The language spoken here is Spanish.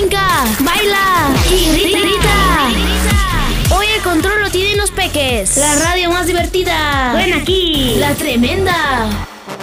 brinca, baila y grita. Hoy el control lo tienen los peques. La radio más divertida. Ven aquí. La tremenda.